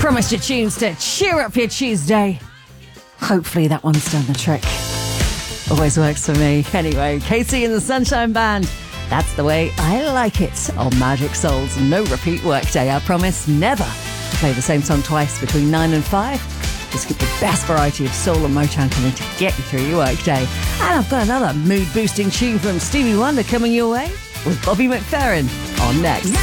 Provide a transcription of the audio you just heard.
Promised you tunes to cheer up your Tuesday. Hopefully that one's done the trick. Always works for me. Anyway, Casey and the Sunshine Band. That's the way I like it on Magic Soul's no repeat workday. I promise never to play the same song twice between 9 and 5. Just keep the best variety of soul and Motown coming to get you through your workday. And I've got another mood boosting tune from Stevie Wonder coming your way with Bobby McFerrin on next.